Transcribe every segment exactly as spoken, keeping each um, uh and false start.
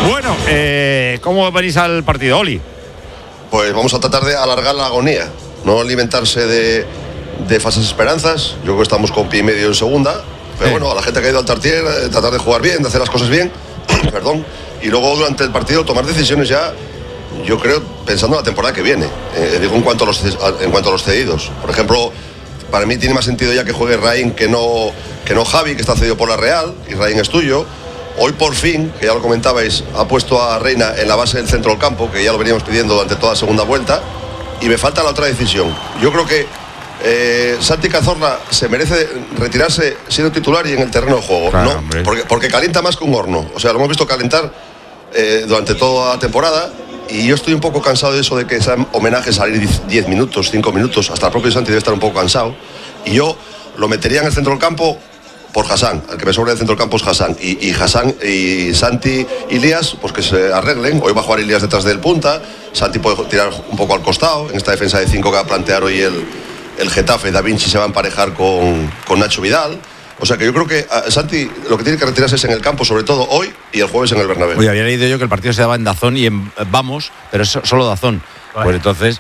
Bueno, eh, ¿cómo venís al partido, Oli? Pues vamos a tratar de alargar la agonía, no alimentarse de, de falsas esperanzas. Yo creo que estamos con pie y medio en segunda, pero sí. Bueno, a la gente que ha ido al Tartier, eh, tratar de jugar bien, de hacer las cosas bien, perdón, y luego durante el partido tomar decisiones ya, yo creo, pensando en la temporada que viene. Eh, digo en cuanto a los, en cuanto a los cedidos. Por ejemplo, para mí tiene más sentido ya que juegue Raín que no, que no Javi, que está cedido por la Real, y Raín es tuyo. Hoy por fin, que ya lo comentabais, ha puesto a Reina en la base del centro del campo, que ya lo veníamos pidiendo durante toda la segunda vuelta, y me falta la otra decisión. Yo creo que eh, Santi Cazorla se merece retirarse siendo titular y en el terreno de juego, claro, ¿no? Porque, porque calienta más que un horno. O sea, lo hemos visto calentar eh, durante toda la temporada, y yo estoy un poco cansado de eso de que sean homenajes salir diez minutos, cinco minutos, hasta el propio Santi debe estar un poco cansado, y yo lo metería en el centro del campo por Hassan. El que me sobra del centro del campo es Hassan, y, y Hassan y Santi y Ilías, pues que se arreglen. Hoy va a jugar Ilías detrás del punta, Santi puede tirar un poco al costado en esta defensa de cinco que va a plantear hoy el, el Getafe. Da Vinci se va a emparejar con, con Nacho Vidal. O sea que yo creo que a Santi lo que tiene que retirarse es en el campo, sobre todo hoy y el jueves en el Bernabéu. Oye, había leído yo que el partido se daba en Dazón y en Vamos, pero es solo Dazón. Vale. Pues entonces,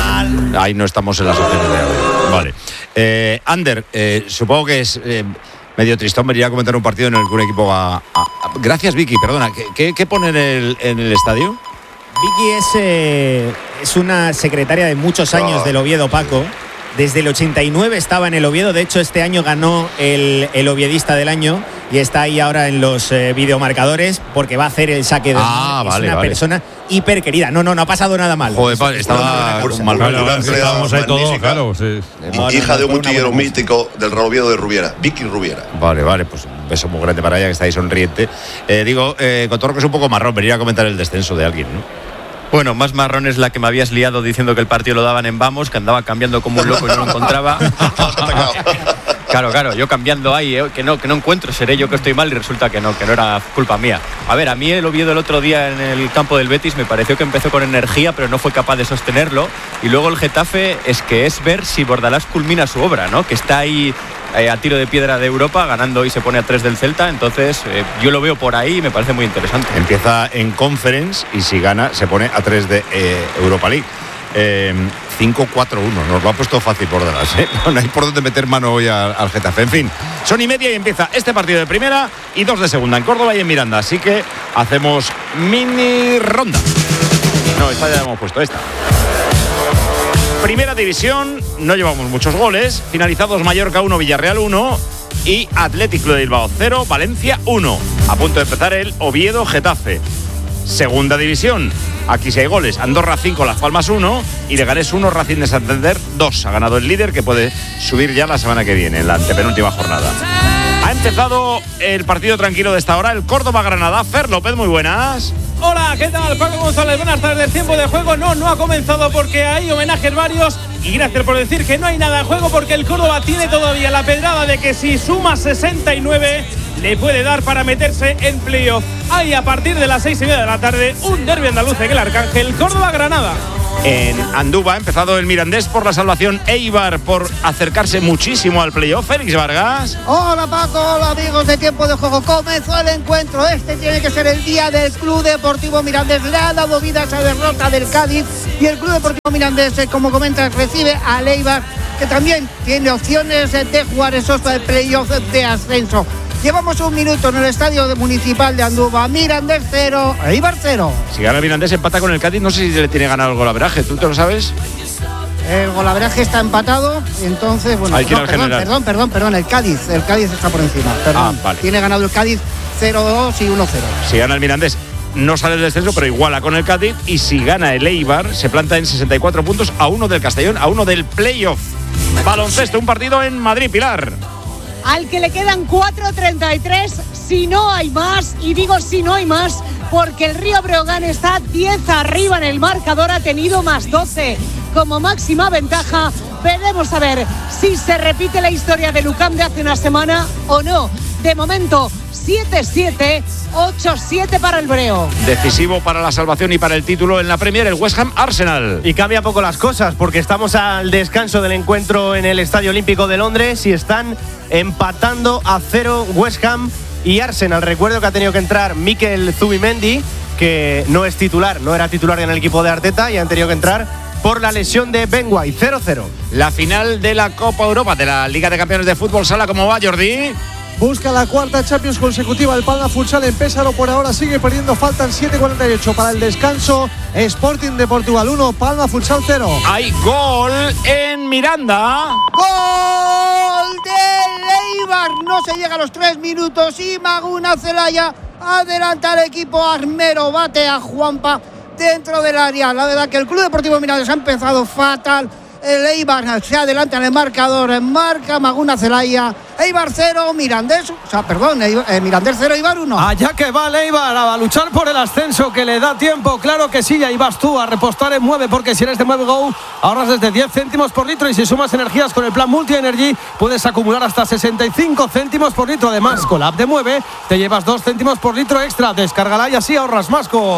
ahí no estamos en las opciones de hoy. Vale. Eh, Ander, eh, supongo que es eh, medio tristón venir a comentar un partido en el que un equipo va... A, a, gracias, Vicky, perdona. ¿Qué, qué, qué pone en el, en el estadio? Vicky es, eh, es una secretaria de muchos años oh. del Oviedo, Paco. Desde el ochenta y nueve estaba en el Oviedo. De hecho, este año ganó el, el oviedista del año y está ahí ahora en los eh, videomarcadores porque va a hacer el saque de... Ah, es vale, una vale. persona hiper querida. No, no, no ha pasado nada mal. Joder, padre, estaba mal. Estábamos ahí todos, claro. Sí. Hija de un multiguero mítico del Oviedo de Rubiera, Vicky Rubiera. Vale, vale, pues un beso muy grande para ella, que está ahí sonriente. Eh, digo, eh, con todo lo que es un poco marrón, venir a comentar el descenso de alguien, ¿no? Bueno, más marrón es la que me habías liado diciendo que el partido lo daban en Vamos, que andaba cambiando como un loco y no lo encontraba. Claro, claro, yo cambiando ahí, eh, que no, que no encuentro, seré yo que estoy mal y resulta que no, que no era culpa mía. A ver, a mí el Oviedo el otro día en el campo del Betis me pareció que empezó con energía, pero no fue capaz de sostenerlo. Y luego el Getafe es que es ver si Bordalás culmina su obra, ¿no? Que está ahí eh, a tiro de piedra de Europa, ganando y se pone a tres del Celta. Entonces, eh, yo lo veo por ahí y me parece muy interesante. Empieza en Conference y si gana se pone a tres de eh, Europa League. Eh, cinco cuatro uno, nos lo ha puesto fácil por detrás, ¿eh? No hay por dónde meter mano hoy al, al Getafe. En fin, son y media y empieza este partido de primera y dos de segunda en Córdoba y en Miranda. Así que hacemos mini ronda. No, esta ya la hemos puesto, esta. Primera división, no llevamos muchos goles. Finalizados Mallorca uno, Villarreal uno y Athletic Club de Bilbao cero, Valencia uno. A punto de empezar el Oviedo Getafe. Segunda división, aquí sí hay goles. Andorra cinco, Las Palmas uno y Leganés uno, Racing de Santander dos. Ha ganado el líder que puede subir ya la semana que viene, en la antepenúltima jornada. Ha empezado el partido tranquilo de esta hora, el Córdoba-Granada. Fer López, muy buenas. Hola, ¿qué tal? Paco González, buenas tardes. Del tiempo de juego no, no ha comenzado porque hay homenajes varios y gracias por decir que no hay nada en juego porque el Córdoba tiene todavía la pedrada de que si suma sesenta y nueve le puede dar para meterse en playoff. Hay a partir de las seis y media de la tarde un derbi andaluz en el Arcángel, Córdoba-Granada. En Andúba ha empezado el Mirandés por la salvación, Eibar por acercarse muchísimo al playoff. Félix Vargas. Hola Paco, hola amigos de Tiempo de Juego. Comenzó el encuentro. Este tiene que ser el día del Club Deportivo Mirandés. Le ha dado vida a esa derrota del Cádiz y el Club Deportivo Mirandés, como comentas, recibe al Eibar, que también tiene opciones de jugar esos playoffs de ascenso. Llevamos un minuto en el estadio municipal de Andúba. Mirandés cero, Eibar cero. Si gana Mirandés empata con el Cádiz, no sé si le tiene ganado el golaveraje. ¿Tú te lo sabes? El golaveraje está empatado, entonces, bueno, Hay que ir no, al perdón, general. perdón, perdón, perdón, el Cádiz, el Cádiz está por encima, perdón. Ah, vale. Tiene ganado el Cádiz cero dos y uno cero. Si gana el Mirandés, no sale del descenso, pero iguala con el Cádiz. Y si gana el Eibar, se planta en sesenta y cuatro puntos, a uno del Castellón, a uno del playoff. Baloncesto, un partido en Madrid, Pilar. Al que le quedan cuatro treinta y tres, si no hay más, y digo si no hay más, porque el Río Breogán está diez arriba en el marcador, ha tenido más doce como máxima ventaja. Veremos a ver si se repite la historia de Lucam de hace una semana o no. De momento, siete siete, ocho siete para el Breo. Decisivo para la salvación y para el título en la Premier, el West Ham Arsenal. Y cambia poco las cosas porque estamos al descanso del encuentro en el Estadio Olímpico de Londres y están empatando a cero West Ham y Arsenal. Recuerdo que ha tenido que entrar Mikel Zubimendi que no es titular, no era titular en el equipo de Arteta y han tenido que entrar por la lesión de Ben White. cero cero. La final de la Copa Europa de la Liga de Campeones de Fútbol Sala, ¿cómo va, Jordi? Busca la cuarta Champions consecutiva el Palma Futsal en Pésaro, por ahora sigue perdiendo, faltan siete cuarenta y ocho para el descanso. Sporting de Portugal uno, Palma Futsal cero. Hay gol en Miranda. ¡Gol de Eibar! No se llega a los tres minutos y Maguna Zelaya adelanta al equipo armero, bate a Juanpa dentro del área. La verdad que el Club Deportivo Mirandés ha empezado fatal. El Eibar se adelanta en el marcador, marca Maguna Zelaya. Eibar cero, Mirandés, o sea, perdón, eh, Mirandés cero, Eibar uno. Allá que va el Eibar a luchar por el ascenso, que le da tiempo, claro que sí, ahí vas tú a repostar en Mueve, porque si eres de Mueve Go, ahorras desde diez céntimos por litro y si sumas energías con el plan Multi Energy, puedes acumular hasta sesenta y cinco céntimos por litro. Además, con la app de Mueve, te llevas dos céntimos por litro extra, descárgala y así ahorras más con...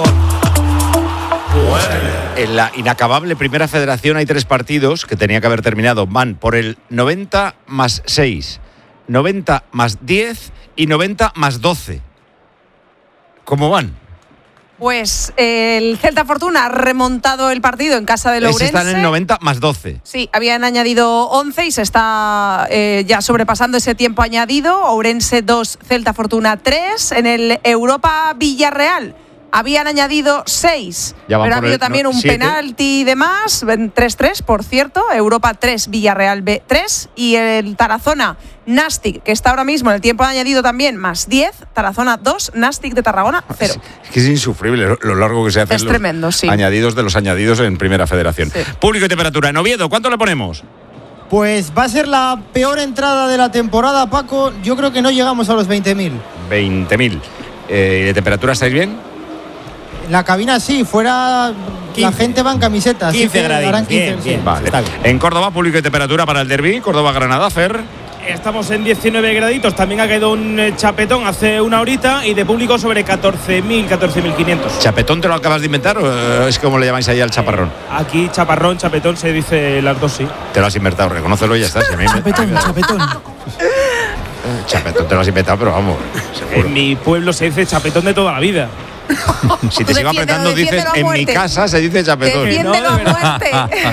En la inacabable Primera Federación hay tres partidos que tenía que haber terminado. Van por el noventa más seis, noventa más diez y noventa más doce. ¿Cómo van? Pues eh, el Celta Fortuna ha remontado el partido en casa de Ourense. Están en noventa más doce. Sí, habían añadido once y se está eh, ya sobrepasando ese tiempo añadido. Ourense dos, Celta Fortuna tres. En el Europa Villarreal habían añadido seis, pero ha habido también no, un siete. penalti y demás, tres tres, por cierto, Europa tres, Villarreal B tres, y el Tarazona Nastic, que está ahora mismo en el tiempo añadido también, más diez, Tarazona dos, Nastic de Tarragona cero. Es, es que es insufrible lo, lo largo que se hacen es los tremendo, sí. añadidos de los añadidos en Primera Federación. Sí. Público y temperatura, en Oviedo, ¿cuánto le ponemos? Pues va a ser la peor entrada de la temporada, Paco, yo creo que no llegamos a los veinte mil. veinte mil. Eh, ¿De temperatura estáis bien? La cabina sí, fuera quince. La gente va en camisetas. quince grados. Bien, bien. Vale. En Córdoba, público y temperatura para el derbi, Córdoba-Granada, Fer. Estamos en diecinueve graditos, también ha caído un chapetón hace una horita y de público sobre catorce mil, catorce mil quinientos. ¿Chapetón te lo acabas de inventar o es como le llamáis ahí al chaparrón? Aquí chaparrón, chapetón se dice las dos, sí. Te lo has inventado, reconócelo y ya está. Si chapetón, me... chapetón. Chapetón te lo has inventado, pero vamos, seguro. En mi pueblo se dice chapetón de toda la vida. Si te sigo apretando, dices en mi casa se dice chapetón. Defiéndelo a muerte.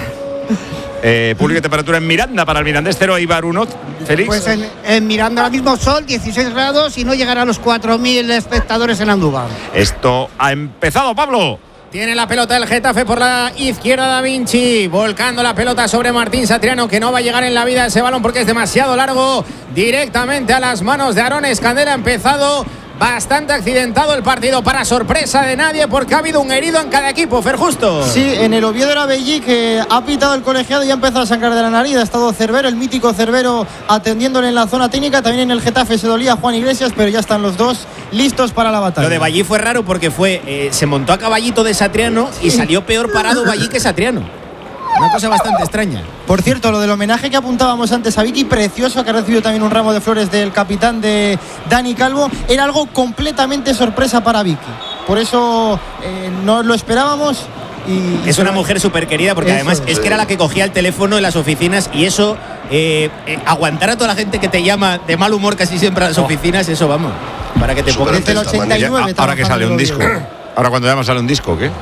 eh, público y temperatura en Miranda para el Mirandés cero, Eibar uno. Félix. Pues en, en Miranda ahora mismo sol, dieciséis grados y no llegará a los cuatro mil espectadores en Andújar. Esto ha empezado, Pablo. Tiene la pelota el Getafe por la izquierda, Da Vinci, volcando la pelota sobre Martín Satriano, que no va a llegar en la vida ese balón porque es demasiado largo, directamente a las manos de Aarón Escandera. Ha empezado bastante accidentado el partido, para sorpresa de nadie, porque ha habido un herido en cada equipo. Fer Justo. Sí, en el Oviedo era Bellí, que ha pitado el colegiado y ha empezado a sangrar de la nariz. Ha estado Cervero, el mítico Cervero, atendiéndole en la zona técnica. También en el Getafe se dolía Juan Iglesias, pero ya están los dos listos para la batalla. Lo de Ballí fue raro porque fue eh, se montó a caballito de Satriano y salió peor parado Ballí que Satriano. Una cosa bastante extraña. Por cierto, lo del homenaje que apuntábamos antes a Vicky, precioso, que ha recibido también un ramo de flores del capitán de Dani Calvo, era algo completamente sorpresa para Vicky. Por eso eh, no lo esperábamos. Y, es una mujer súper querida porque eso, además es que era la que cogía el teléfono en las oficinas y eso, eh, eh, aguantar a toda la gente que te llama de mal humor casi siempre a las oficinas, eso vamos, para que te pongas. Desde el ochenta y nueve. Ahora que sale un disco. Ahora cuando llamas sale un disco, ¿qué?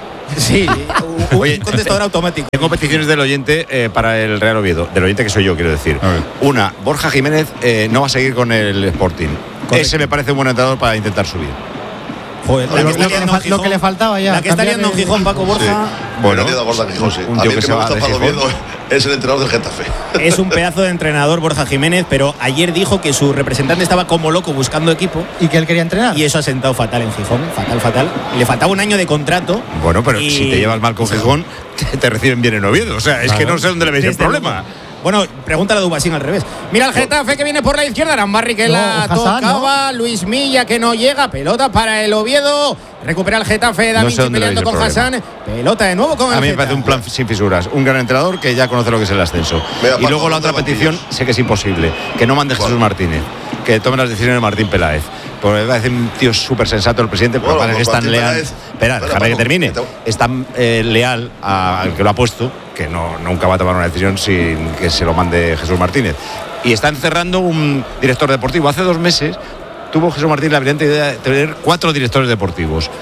Sí, un, Oye, un contestador automático. Tengo peticiones del oyente eh, para el Real Oviedo. Del oyente que soy yo, quiero decir. Una, Borja Jiménez eh, no va a seguir con el Sporting. Correcto. Ese me parece un buen entrenador para intentar subir. Joder, la que, lo, que Gijón, lo que le faltaba ya. La que está liando en Gijón, Paco Borja. Sí. Bueno, Borja Gijón, sí. Un a tío mí que, que se me va gusta para Oviedo es el entrenador del Getafe. Es un pedazo de entrenador Borja Jiménez, pero ayer dijo que su representante estaba como loco buscando equipo. Y que él quería entrenar. Y eso ha sentado fatal en Gijón, fatal, fatal. Le faltaba un año de contrato. Bueno, pero y... si te llevas mal con Gijón, te, te reciben bien en Oviedo. O sea, es claro, que no sé dónde le veis el problema. Luego. Bueno, pregúntale a Dubasín al revés. Mira el Getafe que viene por la izquierda. Arambarri que no, la Hassan, tocaba. ¿No? Luis Milla que no llega. Pelota para el Oviedo. Recupera el Getafe. Da Vinci no sé peleando con Hassan. Pelota de nuevo con el A mí me Getafe. parece un plan sin fisuras. Un gran entrenador que ya conoce lo que es el ascenso. Mira, y luego la otra petición, sé que es imposible. Que no mande Jesús Martínez. Que tome las decisiones de Martín Peláez. Porque me parece un tío súper sensato el presidente. Pero bueno, parece que es tan leal. Espera, déjame que termine. Es tan eh, leal al que lo ha puesto, que no, nunca va a tomar una decisión sin que se lo mande Jesús Martínez. Y está encerrando un director deportivo. Hace dos meses tuvo Jesús Martínez la brillante idea de tener cuatro directores deportivos.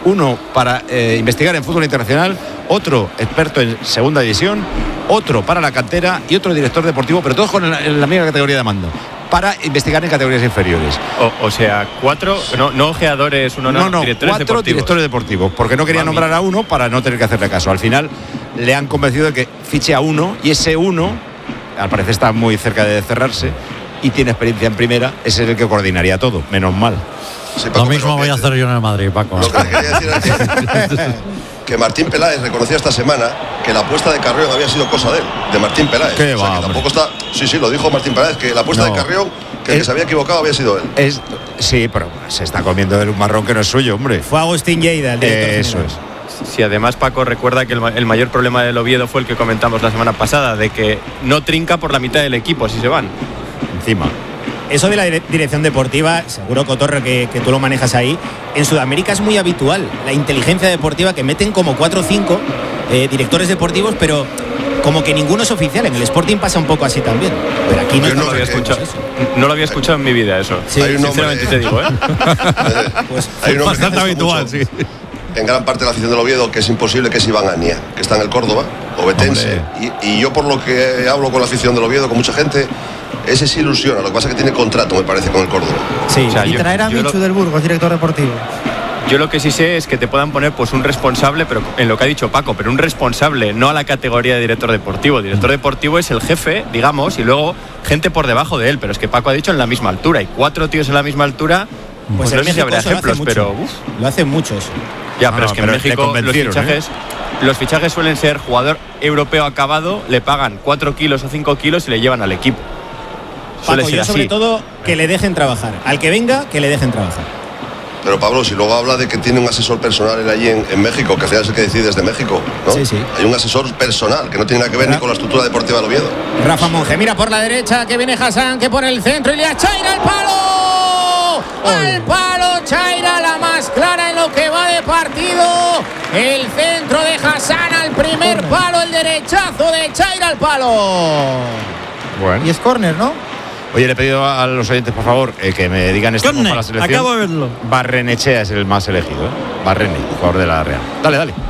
uno para eh, investigar en fútbol internacional, otro experto en segunda división, otro para la cantera y otro director deportivo, pero todos con la, la misma categoría de mando, para investigar en categorías inferiores. O, o sea, cuatro, no, no ojeadores, uno no, no, no directores cuatro deportivos. directores deportivos, porque no quería Mami. nombrar a uno para no tener que hacerle caso. Al final le han convencido de que fiche a uno y ese uno, al parecer está muy cerca de cerrarse y tiene experiencia en primera, ese es el que coordinaría todo, menos mal. Sí, Paco, Lo mismo voy que, a hacer yo en el Madrid, Paco. Lo que te quería decir es que, que Martín Peláez reconocía esta semana que la apuesta de Carrión había sido cosa de él, de Martín Peláez. ¿Qué o sea, va, que tampoco está. Sí, sí, lo dijo Martín Peláez, que la apuesta No. de Carrión, que el Es- que se había equivocado había sido él. Es, sí, pero se está comiendo él un marrón que no es suyo, hombre. Fue Agustín Lleida, el director Eh, eso general. es. Si además Paco recuerda que el, ma- el mayor problema del Oviedo fue el que comentamos la semana pasada, de que no trinca por la mitad del equipo si se van. Encima. Eso de la dire- dirección deportiva, seguro, Cotorre, que, que tú lo manejas ahí, en Sudamérica es muy habitual. La inteligencia deportiva, que meten como cuatro o cinco eh, directores deportivos, pero como que ninguno es oficial. En el Sporting pasa un poco así también. Pero aquí no, Yo No no lo había sé, escuchado, eso. no lo había escuchado en mi vida eso. Sí, Hay un Sinceramente nombre- te digo, ¿eh? Pues, Hay un hombre que Bastante gusta habitual, mucho sí. en gran parte de la afición del Oviedo, que es imposible, que es Iván Ania, que está en el Córdoba, obetense. Y, y yo, por lo que hablo con la afición del Oviedo, con mucha gente, ese sí ilusiona. Lo que pasa es que tiene contrato, me parece, con el Córdoba. sí, O sea, Y yo- traer a yo Michu lo- del Burgos, director deportivo. Yo lo que sí sé es que te puedan poner pues un responsable, pero en lo que ha dicho Paco, pero un responsable, no a la categoría de director deportivo. Director deportivo es el jefe, digamos, y luego gente por debajo de él, pero es que Paco ha dicho en la misma altura. Y cuatro tíos en la misma altura, pues, en no sé si México habrá eso lo hace ejemplos, mucho. pero uf. Lo hacen muchos. Ya, No, pero no, es que pero en le México los convencieron, fichajes, los fichajes suelen ser jugador europeo acabado, le pagan cuatro kilos o cinco kilos y le llevan al equipo. Suele Paco, ser yo sobre así. todo que le dejen trabajar. Al que venga, que le dejen trabajar. Pero Pablo, si luego habla de que tiene un asesor personal él allí en, en México, que al final es el que decide desde México, ¿no? Sí, sí. Hay un asesor personal que no tiene nada que ver ni con la estructura deportiva del Oviedo. Rafa Monge, mira por la derecha, que viene Hassan, que pone el centro y le a Chaira al palo. Al palo, Chaira, la más clara en lo que va de partido. El centro de Hassan al primer palo, el derechazo de Chaira al palo. Bueno. Y es córner, ¿no? Oye, le he pedido a los oyentes, por favor, eh, que me digan esto Corne, para la selección. acabo de verlo. Barrenechea es el más elegido, ¿eh? Barrene, jugador de la Real. Dale, dale.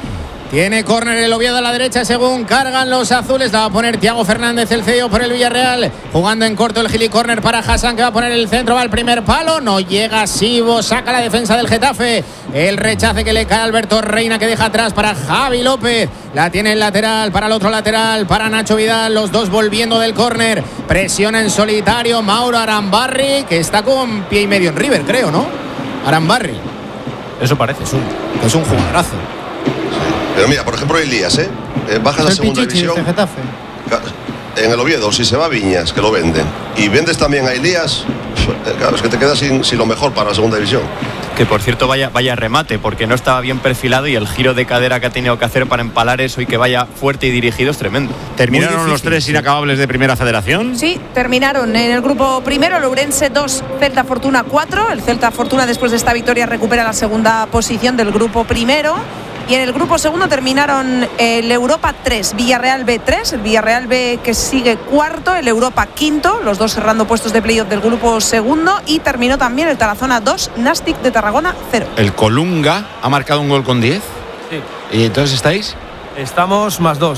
Tiene córner el Oviedo a la derecha según cargan los azules. La va a poner Thiago Fernández, el cedido por el Villarreal. Jugando en corto el gili córner para Hassan, que va a poner el centro. Va al primer palo. No llega Sibo. Saca la defensa del Getafe. El rechace que le cae a Alberto Reina, que deja atrás para Javi López. La tiene el lateral para el otro lateral, para Nacho Vidal. Los dos volviendo del córner. Presiona en solitario Mauro Arambarri, que está con pie y medio en River, creo, ¿no? Arambarri. Eso parece. Es un, es un jugadorazo. Pero mira, por ejemplo, Elías, ¿eh? Eh, baja a la Es el segunda Pichichi de división. este Getafe. En el Oviedo, si se va a Viñas, que lo venden, y vendes también a Elías, eh, claro, es que te quedas sin, sin lo mejor para la segunda división. Que por cierto vaya, vaya remate, porque no estaba bien perfilado y el giro de cadera que ha tenido que hacer para empalar eso y que vaya fuerte y dirigido es tremendo. ¿Terminaron Muy los difícil, tres sí. inacabables de Primera Federación? Sí, terminaron en el grupo primero, el Ourense dos, Celta Fortuna cuatro. El Celta Fortuna, después de esta victoria, recupera la segunda posición del grupo primero. Y en el grupo segundo terminaron el Europa tres, Villarreal B tres, el Villarreal B que sigue cuarto, el Europa quinto, los dos cerrando puestos de playoff del grupo segundo. Y terminó también el Tarazona dos, Nastic de Tarragona cero. El Colunga ha marcado un gol con diez. Sí. ¿Y entonces estáis? Estamos más dos.